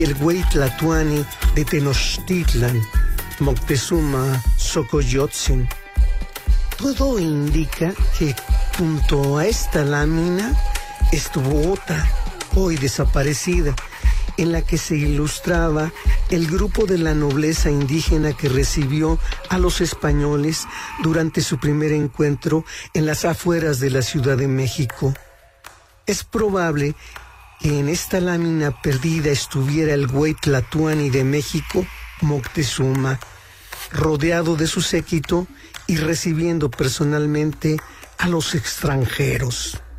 el Güey Tlatoani de Tenochtitlan, Moctezuma Xocoyotzin. Todo indica que junto a esta lámina estuvo otra, hoy desaparecida, en la que se ilustraba el grupo de la nobleza indígena que recibió a los españoles durante su primer encuentro en las afueras de la Ciudad de México. Es probable que en esta lámina perdida estuviera el Güey Tlatoani de México, Moctezuma, rodeado de su séquito y recibiendo personalmente a los extranjeros.